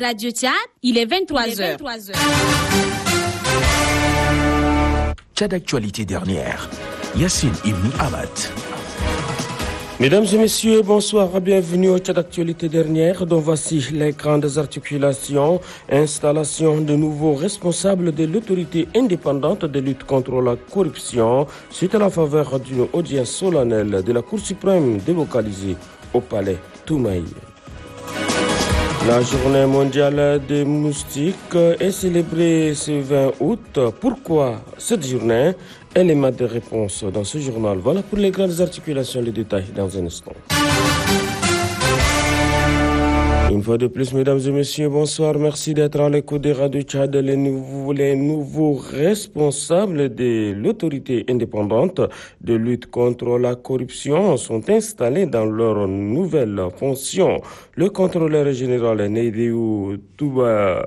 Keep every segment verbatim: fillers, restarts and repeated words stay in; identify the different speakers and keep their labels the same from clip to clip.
Speaker 1: Radio Tchad, il est vingt-trois heures.
Speaker 2: Tchad Actualité dernière. Yassine Ibn Ahmad.
Speaker 3: Mesdames et messieurs, bonsoir, bienvenue au Tchad Actualité dernière, dont voici les grandes articulations. Installation de nouveaux responsables de l'autorité indépendante de lutte contre la corruption, suite à la faveur d'une audience solennelle de la Cour suprême délocalisée au palais Toumaï. La journée mondiale des moustiques est célébrée ce vingt août. Pourquoi cette journée? Élément de réponse dans ce journal. Voilà pour les grandes articulations, les détails dans un instant. Une fois de plus, mesdames et messieurs, bonsoir. Merci d'être à l'écoute de Radio Tchad. Les nouveaux, les nouveaux responsables de l'autorité indépendante de lutte contre la corruption sont installés dans leurs nouvelles fonctions. Le contrôleur général Neidéou Touba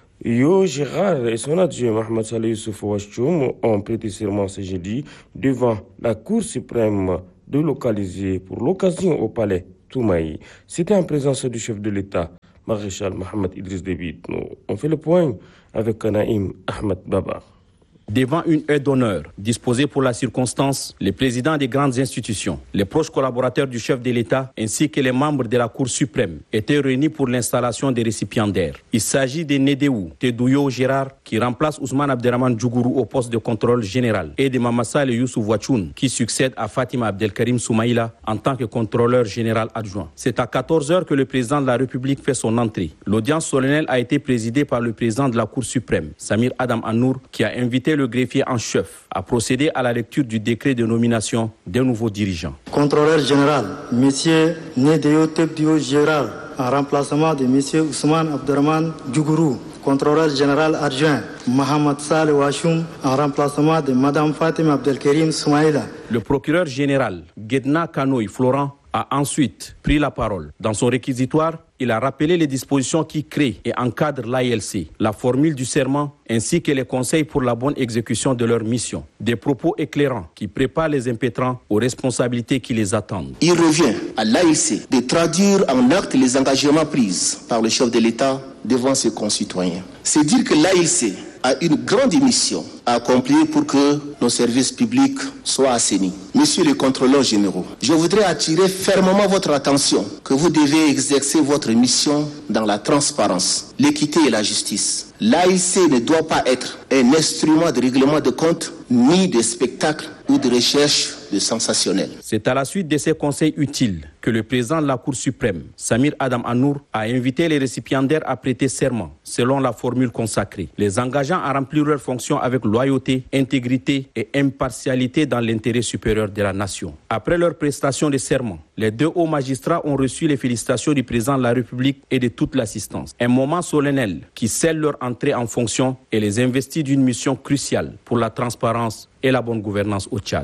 Speaker 3: Yo Gérard et son adjoint Mohamed Saleh Youssouf Ouachoum ont prêté serment ce jeudi devant la Cour suprême délocalisée pour l'occasion au palais Toumaï. C'était en présence du chef de l'État, maréchal Mohamed Idriss Déby. On fait le point avec Naïm Ahmed Baba.
Speaker 4: Devant une haie d'honneur disposée pour la circonstance, les présidents des grandes institutions, les proches collaborateurs du chef de l'État ainsi que les membres de la Cour suprême étaient réunis pour l'installation des récipiendaires. Il s'agit de Neidéou Tedouyou Gérard qui remplace Ousmane Abderrahmane Djougourou au poste de contrôle général et de Mamassale Youssouf Ouachoum qui succède à Fatima Abdelkarim Soumaïla en tant que contrôleur général adjoint. C'est à quatorze heures que le président de la République fait son entrée. L'audience solennelle a été présidée par le président de la Cour suprême, Samir Adam Anour, qui a invité le greffier en chef a procédé à la lecture du décret de nomination des nouveaux dirigeants.
Speaker 5: Contrôleur général, M. Neidéou Tedouyou Gérard, en remplacement de M. Ousmane Abderrahmane Djougourou. Contrôleur général adjoint, Mohamed Saleh Ouachoum, en remplacement de Mme Fatima Abdelkarim Soumaïla.
Speaker 4: Le procureur général, Guedna Kanoï Florent, a ensuite pris la parole. Dans son réquisitoire, il a rappelé les dispositions qui créent et encadrent l'A I L C, la formule du serment ainsi que les conseils pour la bonne exécution de leur mission. Des propos éclairants qui préparent les impétrants aux responsabilités qui les attendent.
Speaker 6: Il revient à l'A I L C de traduire en actes les engagements pris par le chef de l'État devant ses concitoyens. C'est dire que l'A I L C a une grande mission à accomplir pour que nos services publics soient assainis. Messieurs les contrôleurs généraux, je voudrais attirer fermement votre attention que vous devez exercer votre mission dans la transparence, l'équité et la justice. L'A I C ne doit pas être un instrument de règlement de comptes ni de spectacle ou de recherche de sensationnel.
Speaker 4: C'est à la suite de ces conseils utiles que le président de la Cour suprême, Samir Adam Anour, a invité les récipiendaires à prêter serment, selon la formule consacrée, les engageant à remplir leurs fonctions avec loyauté, intégrité et impartialité dans l'intérêt supérieur de la nation. Après leur prestation de serment, les deux hauts magistrats ont reçu les félicitations du président de la République et de toute l'assistance. Un moment solennel qui scelle leur entrée en fonction et les investit d'une mission cruciale pour la transparence et la bonne gouvernance au Tchad.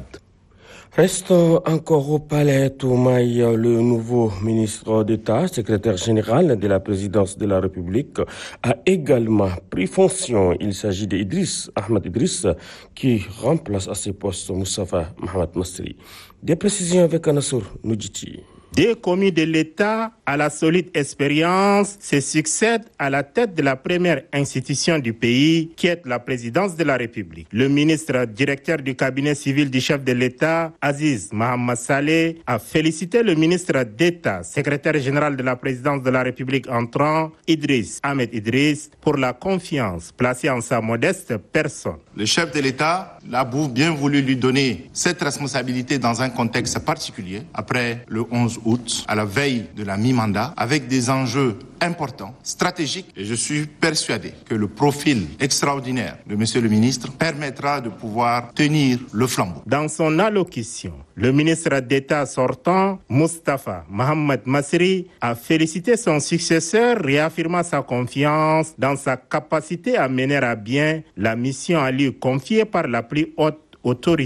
Speaker 3: Restons encore au palais Toumaï. Le nouveau ministre d'État, secrétaire général de la présidence de la République, a également pris fonction. Il s'agit d'Idriss Ahmed Idriss, qui remplace à ce poste Moustapha Mohamed Masri. Des précisions avec Anassour Noudjiti.
Speaker 7: Deux commis de l'État à la solide expérience se succèdent à la tête de la première institution du pays, qui est la présidence de la République. Le ministre directeur du cabinet civil du chef de l'État, Aziz Mohamed Saleh, a félicité le ministre d'État, secrétaire général de la présidence de la République entrant, Idriss Ahmed Idriss, pour la confiance placée en sa modeste personne.
Speaker 8: Le chef de l'État a bien voulu lui donner cette responsabilité dans un contexte particulier, après le onze août, à la veille de la mi-mandat, avec des enjeux importants, stratégiques. Et je suis persuadé que le profil extraordinaire de Monsieur le ministre permettra de pouvoir tenir le flambeau.
Speaker 7: Dans son allocution, le ministre d'État sortant, Moustapha Mohamed Masri, a félicité son successeur, réaffirmant sa confiance dans sa capacité à mener à bien la mission à lui confiée par la plus haute autorité.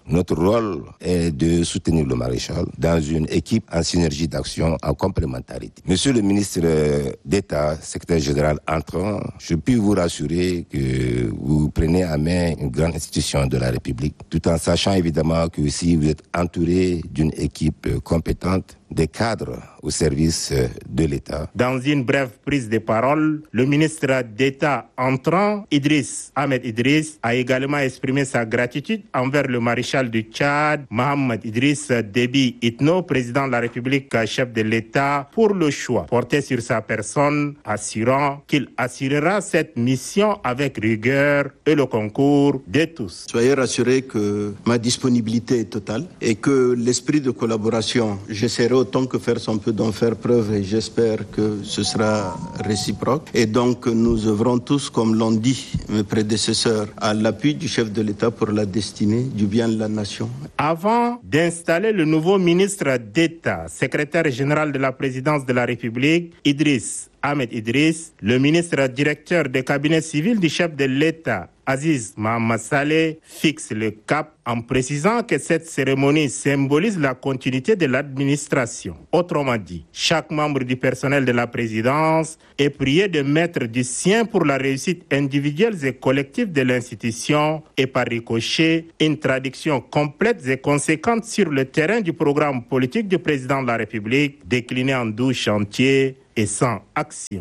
Speaker 9: Notre rôle est de soutenir le maréchal dans une équipe en synergie d'action, en complémentarité. Monsieur le ministre d'État, secrétaire général entrant, je puis vous rassurer que vous prenez à main une grande institution de la République, tout en sachant évidemment que si vous êtes entouré d'une équipe compétente, des cadres au service de l'État.
Speaker 7: Dans une brève prise de parole, le ministre d'État entrant, Idriss Ahmed Idriss, a également exprimé sa gratitude envers le maréchal du Tchad, Mohamed Idriss Déby Itno, président de la République, chef de l'État, pour le choix porté sur sa personne, assurant qu'il assurera cette mission avec rigueur et le concours de tous.
Speaker 10: Soyez rassurés que ma disponibilité est totale et que l'esprit de collaboration, j'essaierai autant que faire son peut d'en faire preuve et j'espère que ce sera réciproque. Et donc nous œuvrons tous, comme l'ont dit mes prédécesseurs, à l'appui du chef de l'État pour la destinée du bien de la nation.
Speaker 7: Avant d'installer le nouveau ministre d'État, secrétaire général de la présidence de la République, Idriss Ahmed Idriss, le ministre directeur du cabinet civil du chef de l'État, Aziz Mohamed Saleh, fixe le cap en précisant que cette cérémonie symbolise la continuité de l'administration. Autrement dit, chaque membre du personnel de la présidence est prié de mettre du sien pour la réussite individuelle et collective de l'institution et par ricochet, une traduction complète et conséquente sur le terrain du programme politique du président de la République, décliné en douze chantiers et sans action.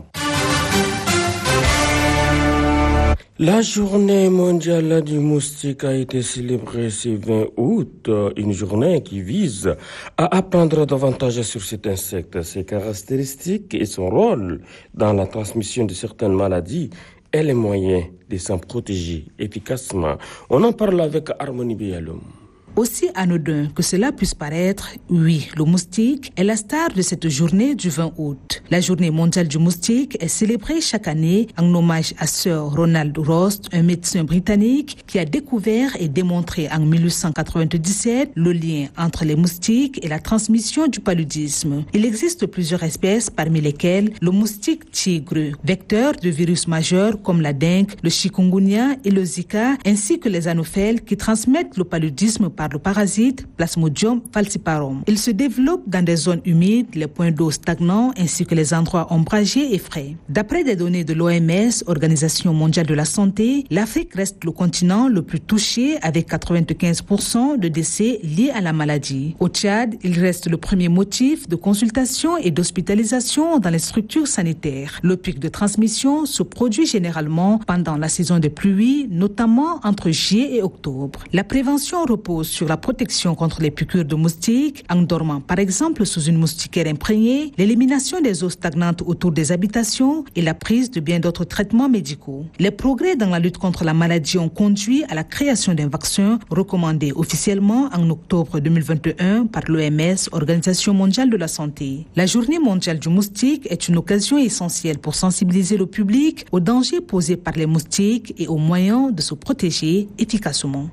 Speaker 3: La journée mondiale du moustique a été célébrée ce vingt août, une journée qui vise à apprendre davantage sur cet insecte, ses caractéristiques et son rôle dans la transmission de certaines maladies et les moyens de s'en protéger efficacement. On en parle avec Harmonie Bialoum.
Speaker 11: Aussi anodin que cela puisse paraître, oui, le moustique est la star de cette journée du vingt août. La journée mondiale du moustique est célébrée chaque année en hommage à Sir Ronald Rost, un médecin britannique qui a découvert et démontré en mille huit cent quatre-vingt-dix-sept le lien entre les moustiques et la transmission du paludisme. Il existe plusieurs espèces, parmi lesquelles le moustique tigre, vecteur de virus majeurs comme la dengue, le chikungunya et le zika, ainsi que les anopheles qui transmettent le paludisme par le parasite Plasmodium falciparum. Il se développe dans des zones humides, les points d'eau stagnants ainsi que les endroits ombragés et frais. D'après des données de l'O M S, Organisation mondiale de la santé, l'Afrique reste le continent le plus touché avec quatre-vingt-quinze pour cent de décès liés à la maladie. Au Tchad, il reste le premier motif de consultation et d'hospitalisation dans les structures sanitaires. Le pic de transmission se produit généralement pendant la saison des pluies, notamment entre juillet et octobre. La prévention repose sur la protection contre les piqûres de moustiques, en dormant par exemple sous une moustiquaire imprégnée, l'élimination des eaux stagnantes autour des habitations et la prise de bien d'autres traitements médicaux. Les progrès dans la lutte contre la maladie ont conduit à la création d'un vaccin recommandé officiellement en octobre deux mille vingt et un par l'O M S, Organisation mondiale de la santé. La journée mondiale du moustique est une occasion essentielle pour sensibiliser le public aux dangers posés par les moustiques et aux moyens de se protéger efficacement.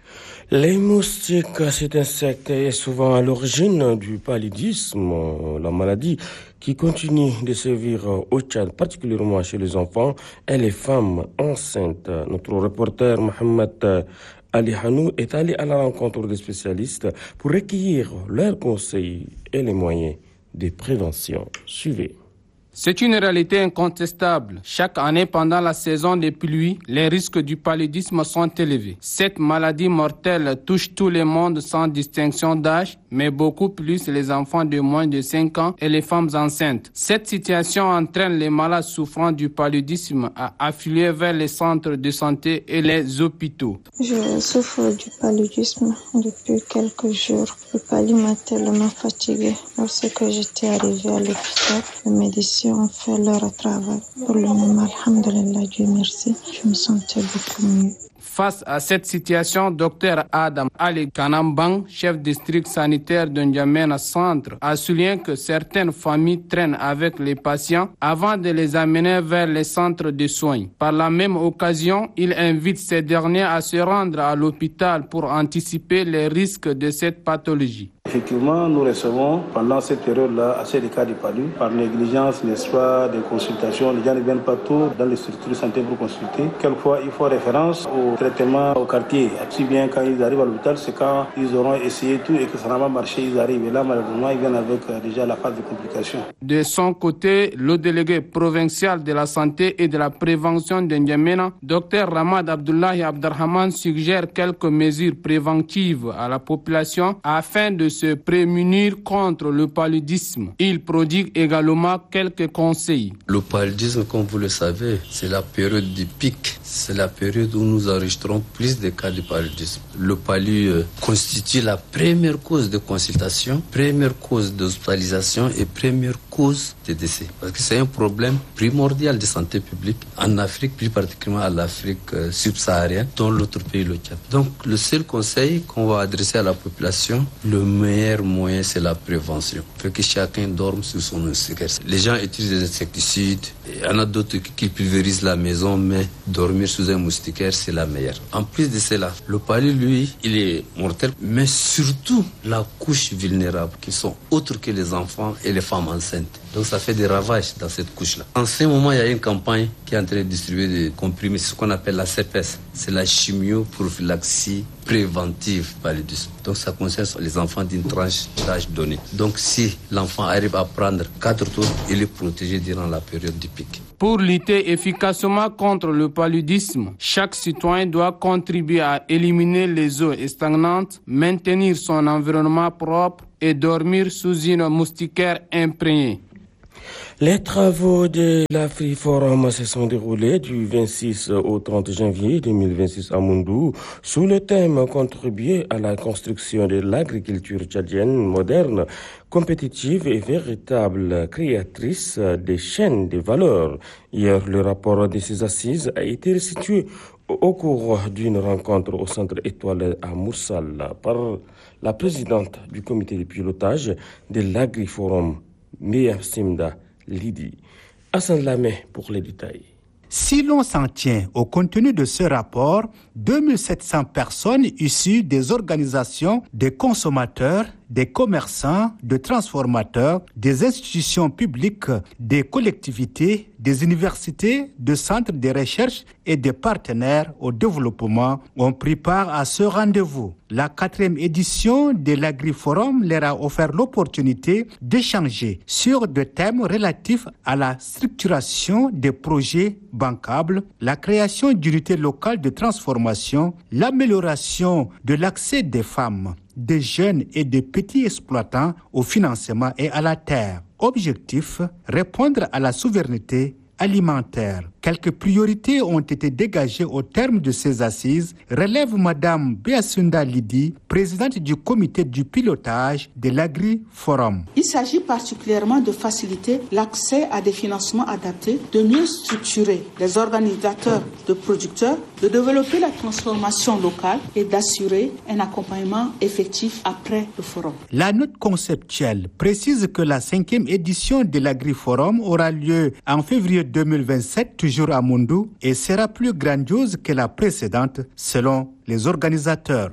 Speaker 3: Les moustiques, cet insecte est souvent à l'origine du paludisme, la maladie qui continue de sévir au Tchad, particulièrement chez les enfants et les femmes enceintes. Notre reporter Mohamed Ali Hanou est allé à la rencontre des spécialistes pour recueillir leurs conseils et les moyens de prévention. Suivez.
Speaker 12: C'est une réalité incontestable. Chaque année, pendant la saison des pluies, les risques du paludisme sont élevés. Cette maladie mortelle touche tout le monde sans distinction d'âge, mais beaucoup plus les enfants de moins de cinq ans et les femmes enceintes. Cette situation entraîne les malades souffrant du paludisme à affluer vers les centres de santé et les hôpitaux.
Speaker 13: Je souffre du paludisme depuis quelques jours. Le paludisme m'a tellement fatiguée. Lorsque j'étais arrivée à l'hôpital, les médecins ont fait leur travail. Pour le moment, alhamdulillah, Dieu merci, je me sentais beaucoup mieux.
Speaker 12: Face à cette situation, docteur Adam Ali Kanambang, chef district sanitaire de N'Djamena Centre, a souligné que certaines familles traînent avec les patients avant de les amener vers les centres de soins. Par la même occasion, il invite ces derniers à se rendre à l'hôpital pour anticiper les risques de cette pathologie.
Speaker 10: Effectivement, nous recevons pendant cette période-là assez de cas de palu. Par négligence, n'est-ce pas, des consultations. Les gens ne viennent pas tous dans les structures de santé pour consulter. Quelquefois, il faut référence au traitement au quartier. Si bien quand ils arrivent à l'hôpital, c'est quand ils auront essayé tout et que ça n'a pas marché, ils arrivent. Et là, malheureusement, ils viennent avec euh, déjà la phase de complications.
Speaker 12: De son côté, le délégué provincial de la santé et de la prévention de N'Djamena, Dr Ramad Abdullahi Abderrahman, suggère quelques mesures préventives à la population afin de se prémunir contre le paludisme. Il prodigue également quelques conseils.
Speaker 14: Le paludisme, comme vous le savez, c'est la période du pic. C'est la période où nous enregistrons plus de cas de paludisme. Le palu euh, constitue la première cause de consultation, première cause d'hospitalisation et première cause de décès. Parce que c'est un problème primordial de santé publique en Afrique, plus particulièrement à l'Afrique euh, subsaharienne, dont l'autre pays, le Tchad. Donc, le seul conseil qu'on va adresser à la population, le meilleur moyen, c'est la prévention. Il faut que chacun dorme sur son moustiquaire. Les gens utilisent des insecticides. Il y en a d'autres qui pulvérisent la maison, mais dormir sous un moustiquaire, c'est la meilleure. En plus de cela, le palu, lui, il est mortel, mais surtout la couche vulnérable, qui sont autres que les enfants et les femmes enceintes. Donc ça fait des ravages dans cette couche-là. En ce moment, il y a une campagne qui est en train de distribuer des comprimés, ce qu'on appelle la C P S. C'est la chimioprophylaxie préventive paludisme. Donc ça concerne les enfants d'une tranche d'âge donné. Donc si l'enfant arrive à prendre quatre tours, il est protégé durant la période du pic.
Speaker 12: Pour lutter efficacement contre le paludisme, chaque citoyen doit contribuer à éliminer les eaux stagnantes, maintenir son environnement propre et dormir sous une moustiquaire imprégnée.
Speaker 3: Les travaux de l'AfriForum se sont déroulés du vingt-six au trente janvier deux mille vingt-six à Moundou sous le thème « Contribuer à la construction de l'agriculture tchadienne moderne, compétitive et véritable créatrice des chaînes de valeur ». Hier, le rapport de ces assises a été restitué au cours d'une rencontre au Centre Étoile à Moussal par la présidente du comité de pilotage de l'AgriForum, Mia Simda Lidi. Hassan Lamé pour les détails.
Speaker 15: Si l'on s'en tient au contenu de ce rapport, deux mille sept cents personnes issues des organisations des consommateurs, des commerçants, des transformateurs, des institutions publiques, des collectivités, des universités, des centres de recherche et des partenaires au développement ont pris part à ce rendez-vous. La quatrième édition de l'AgriForum leur a offert l'opportunité d'échanger sur des thèmes relatifs à la structuration des projets bancables, la création d'unités locales de transformation, l'amélioration de l'accès des femmes, des jeunes et des petits exploitants au financement et à la terre. Objectif, répondre à la souveraineté alimentaire. Quelques priorités ont été dégagées au terme de ces assises, relève Madame Beasunda Lidi, présidente du comité du pilotage de l'AgriForum.
Speaker 16: Il s'agit particulièrement de faciliter l'accès à des financements adaptés, de mieux structurer les organisateurs de producteurs, de développer la transformation locale et d'assurer un accompagnement effectif après le forum.
Speaker 15: La note conceptuelle précise que la cinquième édition de l'AgriForum aura lieu en février deux mille vingt-sept, toujours à Moundou, et sera plus grandiose que la précédente selon les organisateurs.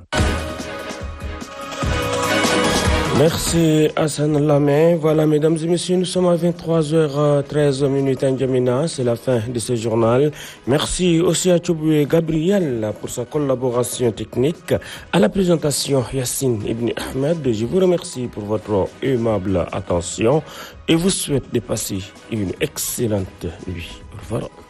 Speaker 3: Merci Hassan Lamé. Voilà, mesdames et messieurs, nous sommes à vingt-trois heures treize minutes en N'Djamena. C'est la fin de ce journal. Merci aussi à Tchouboué Gabriel pour sa collaboration technique. À la présentation, Yassine Ibn Ahmed. Je vous remercie pour votre aimable attention et vous souhaite de passer une excellente nuit. Au revoir.